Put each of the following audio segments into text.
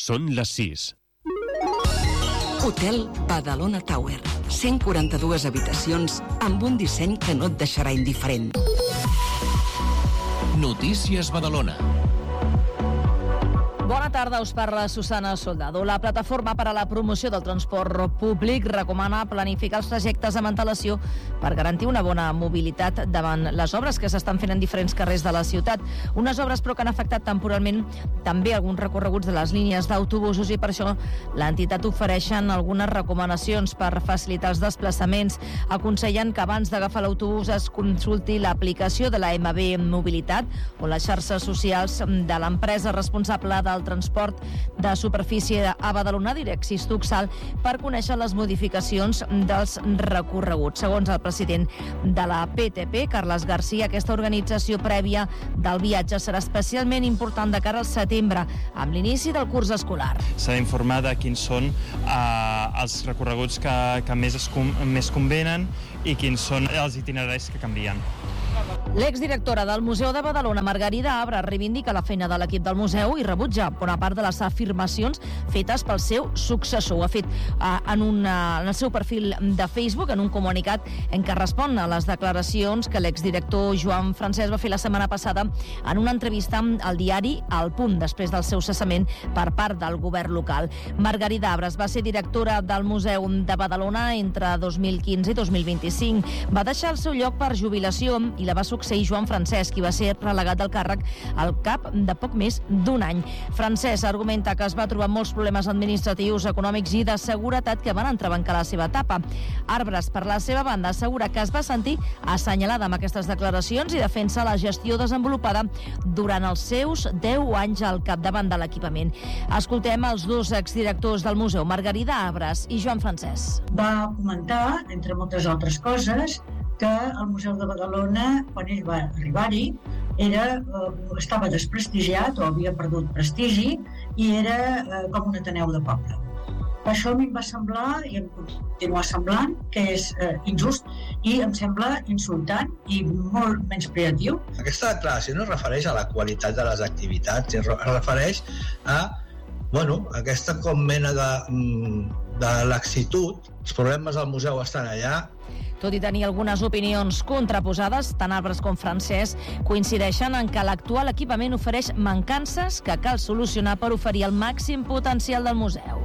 Són les 6. Hotel Badalona Tower. 142 habitacions amb un disseny que no et deixarà indiferent. Notícies Badalona. Bona tarda, us parla Susana Soldado. La Plataforma per a la Promoció del Transport Públic recomana planificar els trajectes amb antelació per garantir una bona mobilitat davant les obres que s'estan fent en diferents carrers de la ciutat. Unes obres, però, que han afectat temporalment també alguns recorreguts de les línies d'autobusos i per això l'entitat ofereixen algunes recomanacions per facilitar els desplaçaments. Aconsellen que abans d'agafar l'autobús es consulti l'aplicació de la MB Mobilitat o les xarxes socials de l'empresa responsable del transport de superfície a Badalona, Direxis Tuxal, per conèixer les modificacions dels recorreguts. Segons el president de la PTP, Carles García, aquesta organització prèvia del viatge serà especialment important de cara al setembre, amb l'inici del curs escolar. S'ha d'informar de quins són els recorreguts que més convenen i quins són els itineraris que canvien. L'exdirectora del Museu de Badalona, Margarida Abra, reivindica la feina de l'equip del museu i rebutja bona part de les afirmacions fetes pel seu successor. Ho ha fet en el seu perfil de Facebook, en un comunicat en què respon a les declaracions que l'exdirector Joan Francesc va fer la setmana passada en una entrevista al diari El Punt, després del seu cessament per part del govern local. Margarida Abres va ser directora del Museu de Badalona entre 2015 i 2025. Va deixar el seu lloc per jubilació i la va succeir Joan Francesc, qui va ser relegat del càrrec al cap de poc més d'un any. Francesc argumenta que es va trobar molts problemes administratius, econòmics i de seguretat que van entrebancar la seva etapa. Arbres, per la seva banda, assegura que es va sentir assenyalada amb aquestes declaracions i defensa la gestió desenvolupada durant els seus 10 anys al capdavant de l'equipament. Escoltem els dos exdirectors del museu, Margarida Abres i Joan Francesc. Va comentar, entre moltes altres coses, que el Museu de Badalona, quan ell va arribar-hi, estava desprestigiat o havia perdut prestigi i era com un ateneu de poble. Això a mi em va semblar, i em continua semblant, que és injust i em sembla insultant i molt menys creatiu. Aquesta declaració no es refereix a la qualitat de les activitats, es refereix a aquesta com mena de laxitud. Els problemes del museu estan allà. Tot i tenir algunes opinions contraposades, tant Arbres com Francesc coincideixen en que l'actual equipament ofereix mancances que cal solucionar per oferir el màxim potencial del museu.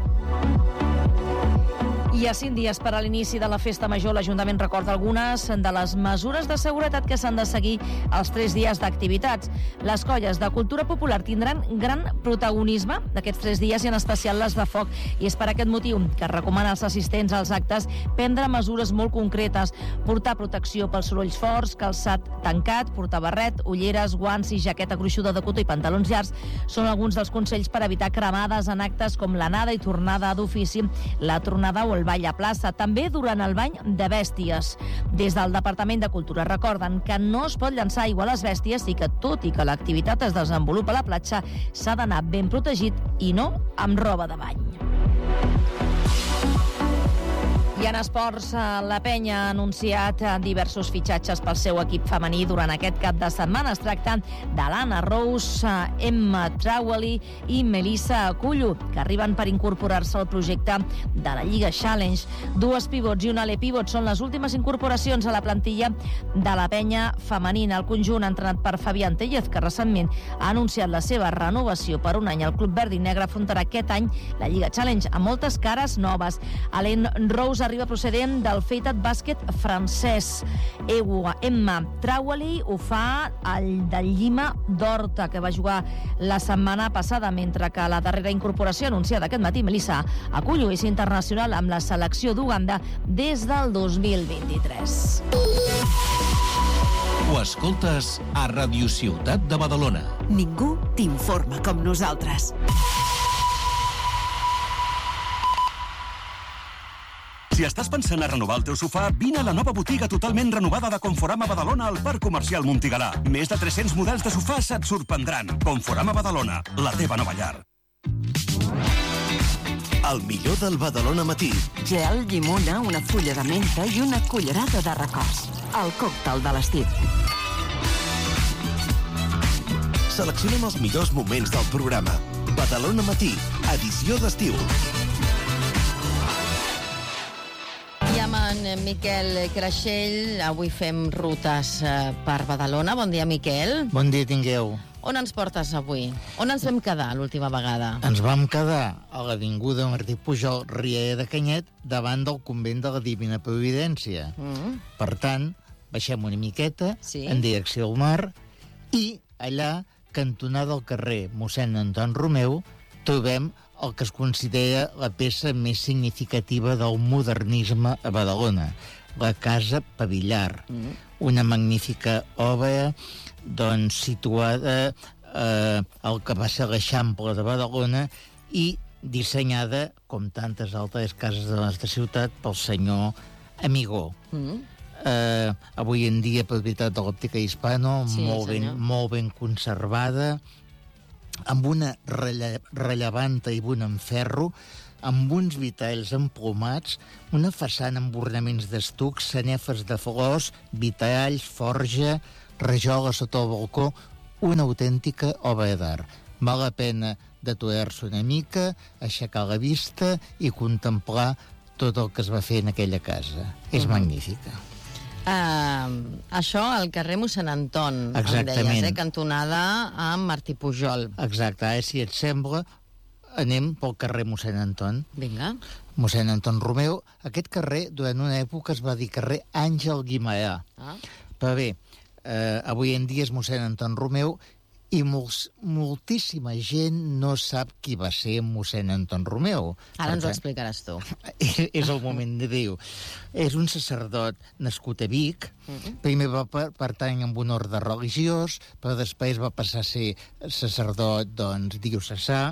I a 5 dies per a l'inici de la Festa Major, l'Ajuntament recorda algunes de les mesures de seguretat que s'han de seguir els 3 dies d'activitats. Les colles de cultura popular tindran gran protagonisme d'aquests 3 dies i en especial les de foc. I és per aquest motiu que es recomana als assistents als actes prendre mesures molt concretes, portar protecció pels sorolls forts, calçat tancat, portar barret, ulleres, guants i jaqueta gruixuda de cotó i pantalons llargs són alguns dels consells per evitar cremades en actes com l'anada i tornada d'ofici, la tornada o el ball a plaça, també durant el bany de bèsties. Des del Departament de Cultura recorden que no es pot llançar aigua a les bèsties i que, tot i que l'activitat es desenvolupa a la platja, s'ha d'anar ben protegit i no amb roba de bany. I en esports, la Penya ha anunciat diversos fitxatges pel seu equip femení durant aquest cap de setmana. Es tracta de l'Anna Rose, Emma Trawley i Melissa Acullo, que arriben per incorporar-se al projecte de la Lliga Challenge. 2 pivots i un ale pivot són les últimes incorporacions a la plantilla de la Penya femenina. El conjunt, entrenat per Fabián Tellez, que recentment ha anunciat la seva renovació per un any al Club Verd i Negre, afrontarà aquest any la Lliga Challenge amb moltes cares noves. Alen Rose arriba procedent del Feitat bàsquet francès. Emma Trawley ho fa del Llima d'Horta, que va jugar la setmana passada, mentre que la darrera incorporació anunciada aquest matí, Melissa Acullo, és internacional amb la selecció d'Uganda des del 2023. Ho escoltes a Radio Ciutat de Badalona. Ningú t'informa com nosaltres. Si estàs pensant a renovar el teu sofà, vine a la nova botiga totalment renovada de Conforama Badalona al Parc Comercial Montigalà. Més de 300 models de sofàs et sorprendran. Conforama Badalona, la teva nova llar. El millor del Badalona matí. Gel, llimona, una fulla de menta i una cullerada de records. El còctel de l'estiu. Seleccionem els millors moments del programa Badalona Matí, edició d'estiu. I amb en Miquel Creixell, avui fem rutes per Badalona. Bon dia, Miquel. Bon dia tingueu. On ens portes avui? On ens vam quedar l'última vegada? Ens vam quedar a l'avinguda Martí Pujol, Riera de Canyet, davant del convent de la Divina Providència. Per tant, baixem una miqueta en direcció al mar i allà, cantonada al carrer mossèn Anton Romeu, trobem el que es considera la peça més significativa del modernisme a Badalona, la Casa Pavillar. Una magnífica obra situada al que va ser l'Eixample de Badalona i dissenyada, com tantes altres cases de la nostra ciutat, pel senyor Amigó. Avui en dia propietat de l'Òptica Hispano, molt ben conservada, amb una rellevant tribuna en ferro, amb uns vitralls emplomats, una façana amb ornaments d'estucs, sanefes de flors, vitralls, forja, rajola sota el balcó, una autèntica obra d'art. Val la pena d'aturar-se una mica, aixecar la vista i contemplar tot el que es va fer en aquella casa. És magnífica. Això al carrer mossèn Anton, exactament. Em deies, cantonada amb Martí Pujol. Exacte, si et sembla, anem pel carrer mossèn Anton. Vinga. Mossèn Anton Romeu. Aquest carrer, durant una època, es va dir carrer Àngel Guimerà. Però bé, avui en dia és mossèn Anton Romeu i moltíssima gent no sap qui va ser mossèn Anton Romeu. Ara ens ho explicaràs tu. És el moment de dir-ho. És un sacerdot nascut a Vic. Primer va pertany a un orde religiós, però després va passar a ser sacerdot, diocesà.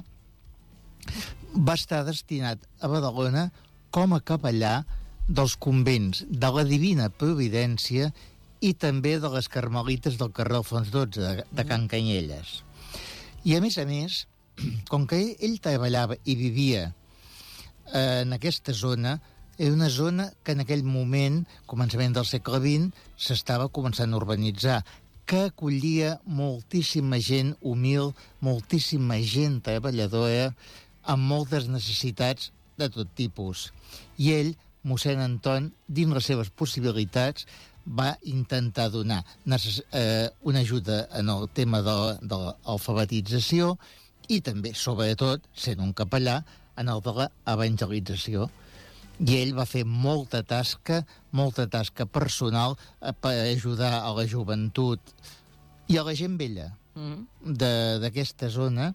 Va estar destinat a Badalona com a capellà dels convents de la Divina Providència i també de les carmelites del carrer Alfons XII, de Can Canyelles. I, a més, com que ell treballava i vivia en aquesta zona, era una zona que en aquell moment, començament del segle XX, s'estava començant a urbanitzar, que acollia moltíssima gent humil, moltíssima gent treballadora, amb moltes necessitats de tot tipus. I ell, mossèn Anton, dins les seves possibilitats, va intentar donar una ajuda en el tema de l'alfabetització i també, sobretot, sent un capellà, en el de l'evangelització. I ell va fer molta tasca personal per ajudar a la joventut i a la gent vella d'aquesta zona,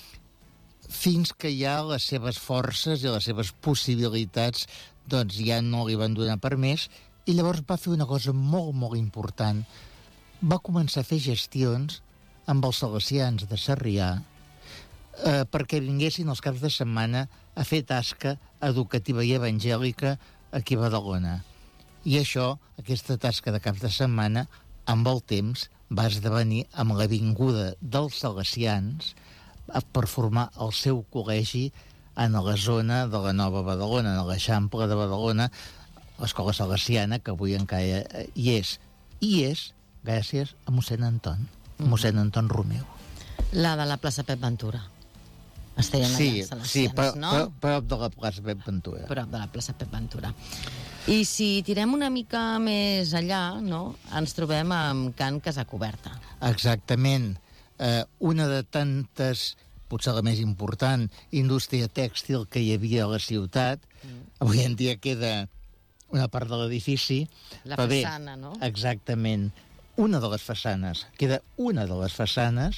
fins que ja les seves forces i les seves possibilitats ja no li van donar per més. I llavors va fer una cosa molt, molt important. Va començar a fer gestions amb els salesians de Sarrià perquè vinguessin els caps de setmana a fer tasca educativa i evangèlica aquí a Badalona. I això, aquesta tasca de caps de setmana, amb el temps va esdevenir amb l'avinguda dels salesians per formar el seu col·legi en la zona de la Nova Badalona, en l'Eixample de Badalona, l'escola salesiana, que avui encara hi és. I és gràcies a mossèn Anton, mossèn Anton Romeu. La de la plaça Pep Ventura. Es deien allà salesians, no? Prop de la plaça Pep Ventura. Prop de la plaça Pep Ventura. I si tirem una mica més allà, no?, ens trobem amb Can Casacoberta. Exactament. Una de tantes, potser la més important, indústria tèxtil que hi havia a la ciutat. Avui en dia queda una part de l'edifici. La façana, no? Exactament. Una de les façanes. Queda una de les façanes.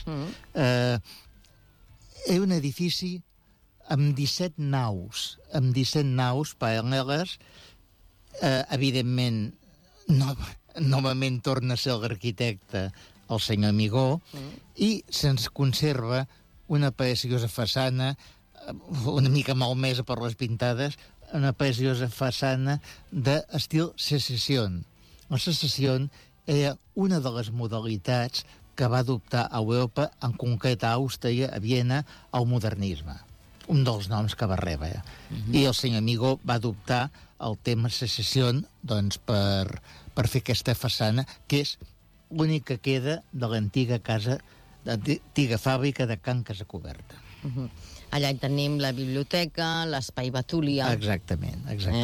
És un edifici amb 17 naus. Amb 17 naus paral·leles. Evidentment, novament torna a ser l'arquitecte el senyor Amigó, i se'ns conserva una preciosa façana, una mica malmesa per les pintades, una preciosa façana d'estil Secession. La Secession era una de les modalitats que va adoptar a Europa, en concret a Àustria, a Viena, el modernisme. Un dels noms que va rebre. I el senyor Amigó va adoptar el tema Secession per fer aquesta façana, que és l'únic que queda de l'antiga casa d'antiga fàbrica de Can Casacoberta. Allà hi tenim la biblioteca, l'espai Betúlia. Exactament.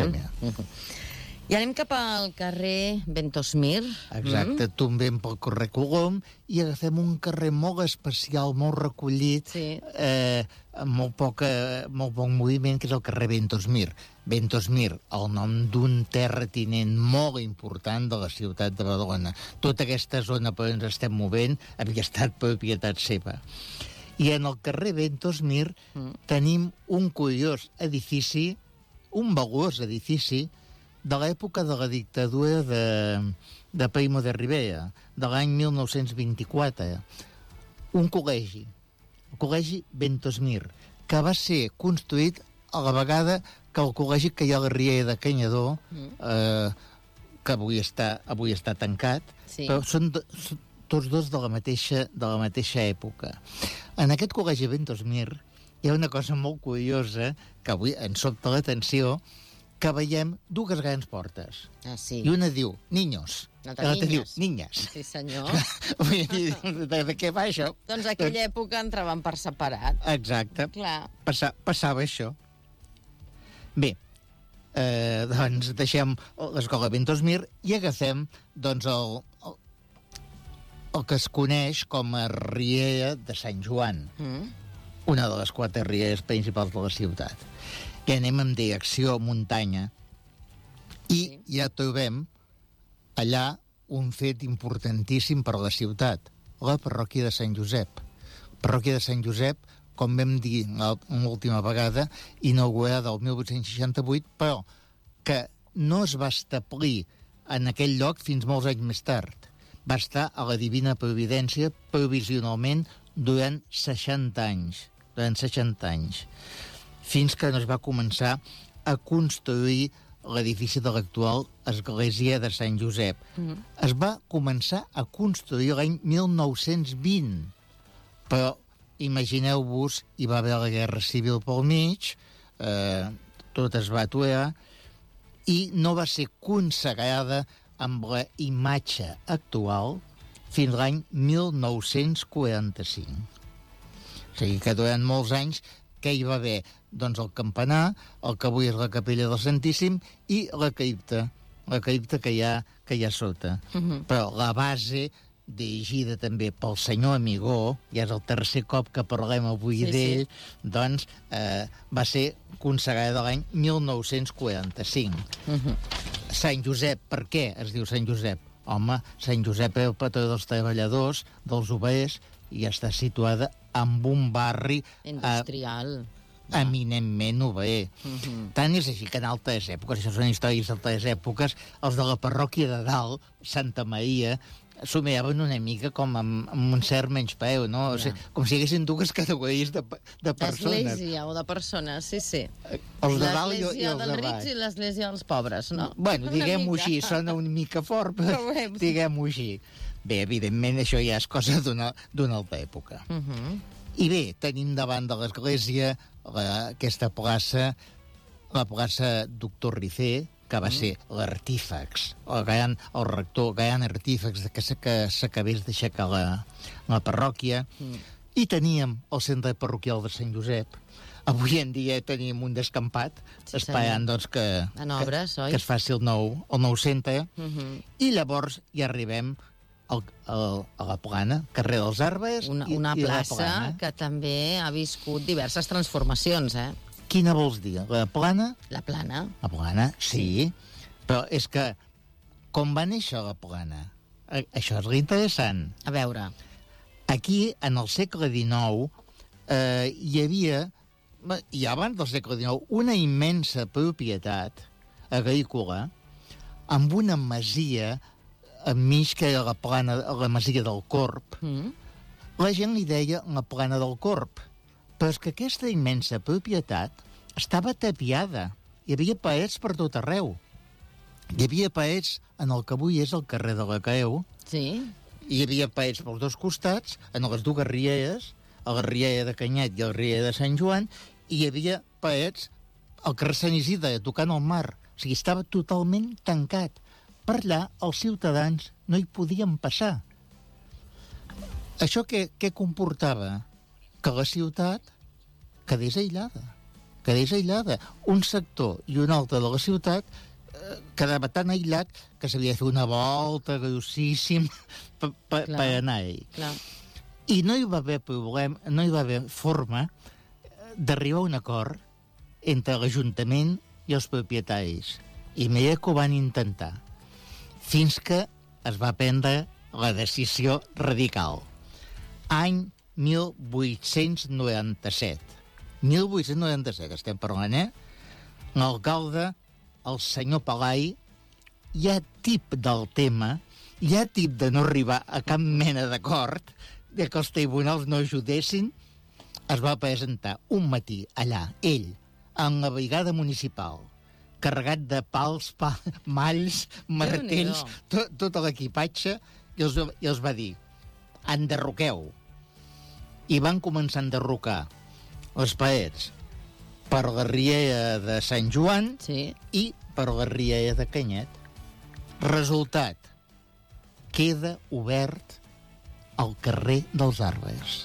I anem cap al carrer Ventosmir. Exacte, tombem pel carrer Colom i agafem un carrer molt especial, molt recollit, amb molt poc moviment, que és el carrer Ventosmir. Ventosmir, el nom d'un terratinent molt important de la ciutat de Badalona. Tota aquesta zona per on ens estem movent havia estat propietat seva. I en el carrer Ventosmir tenim un curiós edifici, un valuós edifici, de l'època de la dictadura de Primo de Rivera, de l'any 1924. Un col·legi, el col·legi Ventosmir, que va ser construït a la vegada que el col·legi que hi ha a la Riera de Canyadó, que avui està tancat, però són tots dos de la mateixa època. En aquest col·legi Ventosmir hi ha una cosa molt curiosa que avui ens sobta l'atenció, que veiem dues grans portes. I una diu, niños. L'altra diu, niñas. Sí, senyor. De què va això? Doncs aquella època entraven per separat. Exacte. Clar. Passava això. Bé, doncs deixem l'escola Ventosmir i agafem doncs, el que es coneix com a Riera de Sant Joan, una de les 4 rieres principals de la ciutat. I anem en direcció muntanya i ja trobem allà un fet importantíssim per a la ciutat, la parròquia de Sant Josep. Parròquia de Sant Josep, com vam dir l'última vegada, inaugurada el 1868, però que no es va establir en aquell lloc fins molts anys més tard. Va estar a la Divina Providència provisionalment durant 60 anys. Fins que no es va començar a construir l'edifici de l'actual església de Sant Josep. Es va començar a construir l'any 1920, però imagineu-vos, hi va haver la Guerra Civil pel mig, tot es va aturar, i no va ser consagrada amb la imatge actual fins l'any 1945. O sigui que durant molts anys que hi va haver doncs, el campanar, el que avui és la capella del Santíssim, i la cripta que hi ha sota. Però la base, dirigida també pel senyor Amigó, ja és el tercer cop que parlem avui d'ell, doncs va ser consagrada l'any 1945. Sant Josep, per què es diu Sant Josep? Home, Sant Josep és el patró dels treballadors, dels obrers, i està situada en un barri industrial, eminentment obrer. Tant és així que en altres èpoques, això són històries d'altres èpoques, els de la parròquia de dalt, Santa Maria, s'ho miraven una mica com amb un cert menyspreu, no? O sigui, com si haguessin dues categories de persones. L'església o de persones, sí. Els de dalt i els de baix. L'església dels rics i l'església dels pobres, no? Bueno, diguem-ho així, sona una mica fort, però diguem-ho així. Bé, evidentment, això ja és cosa d'una altra època. I bé, tenim davant de l'església aquesta plaça, la plaça Doctor Rifé, que va ser l'artífex, el rector, gran artífex que s'acabés d'aixecar la parròquia, i teníem el centre parroquial de Sant Josep. Avui en dia tenim un descampat, esperant doncs, que es faci el nou centre, i llavors ja arribem a la Plana, carrer dels Arbres. Una plaça que també ha viscut diverses transformacions, Quina vols dir? La Plana? La Plana. La Plana, sí. Però és que, com va néixer la Plana? Això és l'interessant. A veure. Aquí, en el segle XIX, hi havia, i abans del segle XIX, una immensa propietat agrícola amb una masia enmig, que era la masia del Corb. La gent li deia la Plana del Corb. Però és que aquesta immensa propietat estava tapiada. Hi havia paets per tot arreu. Hi havia paets en el que avui és el carrer de la Creu. Sí. Hi havia paets pels dos costats, en les dues rieres, a la riera de Canyet i a la riera de Sant Joan, i hi havia paets al carrer Sant Isidre, tocant el mar. O sigui, estava totalment tancat. Per allà, els ciutadans no hi podien passar. Això què comportava? Que la ciutat quedés aïllada. Un sector i un altre de la ciutat quedava tan aïllat que s'havia de fer una volta grossíssim per anar-hi. I no hi va haver problema, no hi va haver forma d'arribar a un acord entre l'Ajuntament i els propietaris. I mira que ho van intentar, fins que es va prendre la decisió radical. Any 1897. 1897 estem parlant, L'alcalde, el senyor Pelai, ja tip del tema, ja tip de no arribar a cap mena d'acord, de que els tribunals no ajudessin, es va presentar un matí allà, ell, amb la brigada municipal, carregat de pals, malls, martells, tot l'equipatge, i els va dir, enderroqueu. I van començar a enderrocar les parets per la riera de Sant Joan i per la riera de Canyet. Resultat, queda obert el carrer dels Arbres.